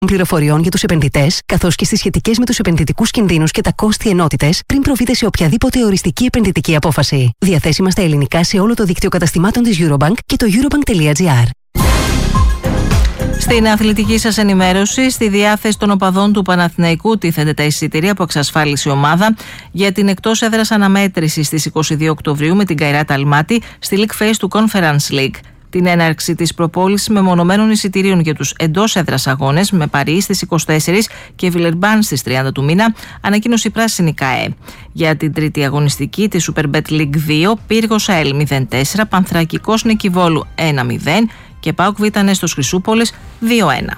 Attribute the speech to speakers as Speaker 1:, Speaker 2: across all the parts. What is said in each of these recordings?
Speaker 1: πληροφοριών για τους επενδυτές, καθώς και στις σχετικές με τους επενδυτικούς κινδύνους και τα κόστη ενότητες, πριν προβείτε σε οποιαδήποτε οριστική επενδυτική απόφαση. Διαθέσιμα στα ελληνικά σε όλο το δίκτυο καταστημάτων της Eurobank και το eurobank.gr.
Speaker 2: Στην αθλητική σας ενημέρωση, στη διάθεση των οπαδών του Παναθηναϊκού τίθενται τα εισιτήρια που εξασφάλισε η ομάδα για την εκτός έδρας αναμέτρηση στις 22 Οκτωβρίου με την Καϊράτ Αλμάτι στη League Phase του Conference League. Την έναρξη της προπόλησης μεμονωμένων εισιτηρίων για τους εντός έδρας αγώνες με Παρί στις 24 και Βιλερμπάν στις 30 του μήνα ανακοίνωσε η Πράσινη ΚΑΕ. Για την τρίτη αγωνιστική της Superbet League 2, Πύργος ΑΕΛ 0-4, Πανθρακικός Νικηβόλου 1-0 και ΠΑΟΚ Β Νέστος Χρυσούπολης 2-1.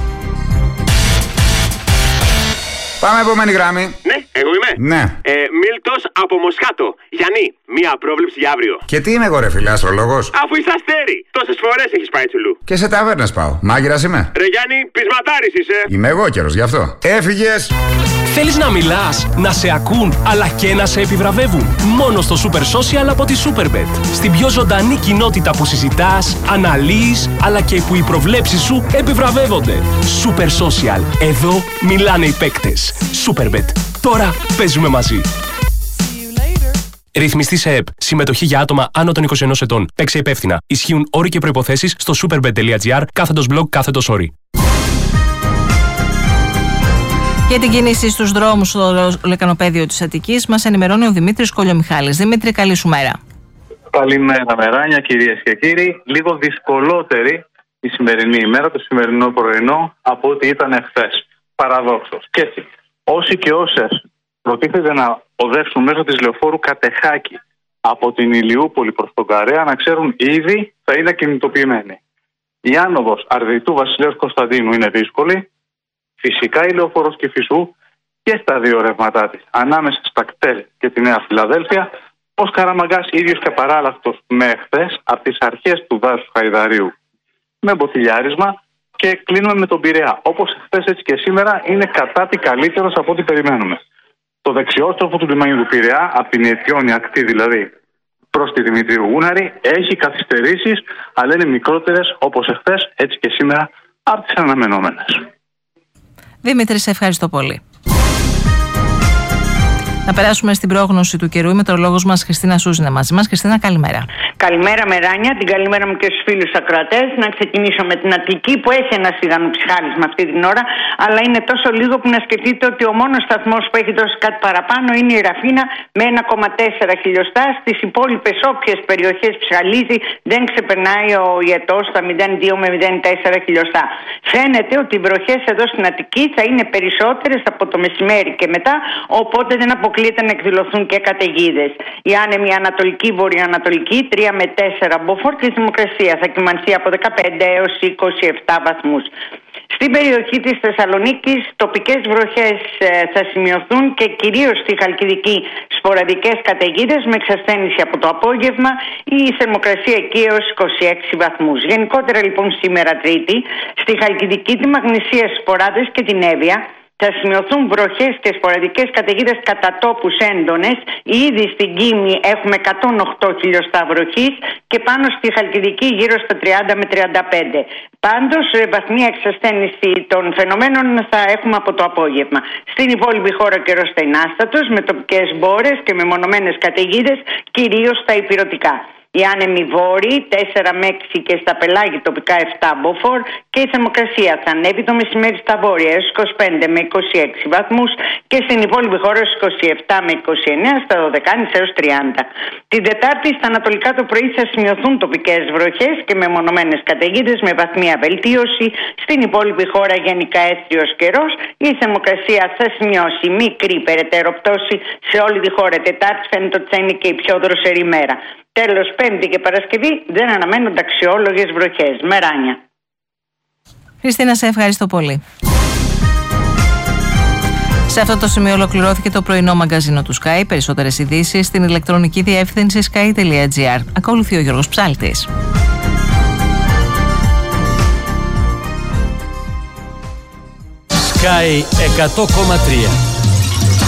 Speaker 3: Πάμε επόμενη γράμμη.
Speaker 4: Ναι, εγώ είμαι.
Speaker 3: Ναι.
Speaker 4: Μίλτος από Μοσχάτο. Γιάννη, μία πρόβλεψη για αύριο.
Speaker 3: Και τι είμαι εγώ, ρε φίλε, αστρολόγος?
Speaker 4: Αφού είσαι αστέρι, τόσες φορές έχεις πάει τσουλού.
Speaker 3: Και σε ταβέρνες πάω. Μάγειρας είμαι.
Speaker 4: Ρε Γιάννη, πεισματάρης είσαι.
Speaker 3: Είμαι εγώ καιρος, γι' αυτό. Έφυγες.
Speaker 5: Θέλεις να μιλάς, να σε ακούν, αλλά και να σε επιβραβεύουν? Μόνο στο Super Social από τη Superbet. Στην πιο ζωντανή κοινότητα που συζητάς, αναλύεις, αλλά και που οι προβλέψεις σου επιβραβεύονται. Super Social. Εδώ μιλάνε οι παίκτες. Superbet. Τώρα παίζουμε μαζί. Ρυθμιστή σε ΕΠ. Συμμετοχή για άτομα άνω των 21 ετών. Παίξε υπεύθυνα. Ισχύουν όροι και προϋποθέσεις στο superbet.gr/blog/όροι.
Speaker 2: Για την κίνηση στους δρόμους στο λεκανοπέδιο της Αττικής μας ενημερώνει ο Δημήτρης Κολιομιχάλης. Δημήτρη, καλή σου μέρα.
Speaker 6: Καλημέρα, Μεράνια, κυρίες και κύριοι. Λίγο δυσκολότερη η σημερινή ημέρα, το σημερινό πρωινό, από ό,τι ήταν εχθές. Παραδόξως. Και έτσι, όσοι και όσες προτίθεται να οδεύσουν μέσω της λεωφόρου Κατεχάκη από την Ηλιούπολη προς τον Καρέα, να ξέρουν ήδη θα είναι κινητοποιημένοι. Η άνοδος Αρδιτού Βασιλέως Κωνσταντίνου είναι δύσκολη. Φυσικά η λεωφόρος Κηφισού και στα δύο ρεύματά της, ανάμεσα στα κτέλ και τη Νέα Φιλαδέλφια, ως Καραμαγκάς ίδιος και παράλλαχτος με εχθές από τις αρχές του δάσους Χαϊδαρίου με μποτιλιάρισμα και κλείνουμε με τον Πειραιά. Όπως χθες έτσι και σήμερα είναι κατά τι καλύτερος από ό,τι περιμένουμε. Το δεξιόστροφο του λιμανιού του Πειραιά, από την Αιτιόνη ακτή δηλαδή προς τη Δημητρίου Γούναρη, έχει καθυστερήσεις, αλλά είναι μικρότερες όπως εχθές έτσι και σήμερα από τις αναμενόμενες.
Speaker 2: Δημήτρη, σε ευχαριστώ πολύ. Να περάσουμε στην πρόγνωση του καιρού. Η μετεωρολόγος μας Χριστίνα Σούζη είναι μαζί μας. Χριστίνα, καλημέρα.
Speaker 7: Καλημέρα, Μεράνια. Την καλημέρα μου και στους φίλους ακροατές. Να ξεκινήσω με την Αττική που έχει ένα σιγανό ψυχάρισμα αυτή την ώρα, αλλά είναι τόσο λίγο που να σκεφτείτε ότι ο μόνος σταθμός που έχει δώσει κάτι παραπάνω είναι η Ραφίνα με 1,4 χιλιοστά. Στις υπόλοιπες όποιες περιοχές ψαλίζει δεν ξεπερνάει ο ιετός στα 0,2 με 0,4 χιλιοστά. Φαίνεται ότι οι βροχές εδώ στην Αττική θα είναι περισσότερες από το μεσημέρι και μετά, οπότε δεν αποκλείεται να εκδηλωθούν και καταιγίδες. Η άνεμη ανατολική βορειοανατολική 3 με 4 μποφόρ και η θερμοκρασία θα κυμανθεί από 15 έως 27 βαθμούς. Στην περιοχή της Θεσσαλονίκης τοπικές βροχές θα σημειωθούν και κυρίως στη Χαλκιδική σποραδικές καταιγίδες με εξασθένηση από το απόγευμα, η θερμοκρασία εκεί έως 26 βαθμούς. Γενικότερα λοιπόν σήμερα Τρίτη στη Χαλκιδική, τη Μαγνησία, Σποράδες και την Εύβοια θα σημειωθούν βροχές και σποραδικές καταιγίδες κατά τόπους έντονες. Ήδη στην Κίμη έχουμε 108 χιλιοστά βροχής και πάνω στη Χαλκιδική γύρω στα 30 με 35. Πάντως, βαθμία εξασθένηση των φαινομένων θα έχουμε από το απόγευμα. Στην υπόλοιπη χώρα καιρός θα είναι άστατος με τοπικές μπόρες και με μονομένες καταιγίδες, κυρίως στα ηπειρωτικά. Οι άνεμοι βόρειοι 4 με 6 και στα πελάγη τοπικά 7 μποφόρ και η θερμοκρασία θα ανέβει το μεσημέρι στα βόρεια έως 25 με 26 βαθμούς και στην υπόλοιπη χώρα έως 27 με 29, στα Δωδεκάνησα έως 30. Την Τετάρτη στα ανατολικά το πρωί θα σημειωθούν τοπικές βροχές και μεμονωμένες καταιγίδες με βαθμία βελτίωση. Στην υπόλοιπη χώρα γενικά έθριος καιρός. Η θερμοκρασία θα σημειώσει μικρή περαιτέρω πτώση σε όλη τη χώρα. Τετάρτη φαίνεται ότι θα είναι και η πιο δροσερή μέρα. Τέλος, Πέμπτη και Παρασκευή δεν αναμένονται αξιόλογες βροχές. Μεράνια.
Speaker 2: Χριστίνα, σε ευχαριστώ πολύ. Σε αυτό το σημείο ολοκληρώθηκε το πρωινό μαγκαζίνο του Sky. Περισσότερες ειδήσεις στην ηλεκτρονική διεύθυνση sky.gr. Ακολουθεί ο Γιώργος Ψάλτης.
Speaker 8: Sky 100,3